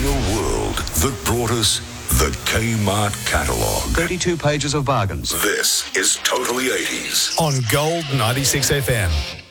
a world that brought us the Kmart catalogue. 32 pages of bargains. This is Totally 80s. On Gold 96 FM.